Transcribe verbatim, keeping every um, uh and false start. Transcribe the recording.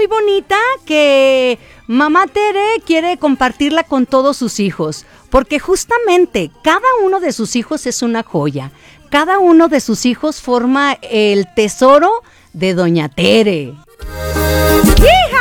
muy bonita que mamá Tere quiere compartirla con todos sus hijos, porque justamente cada uno de sus hijos es una joya. Cada uno de sus hijos forma el tesoro de doña Tere. ¡Hija!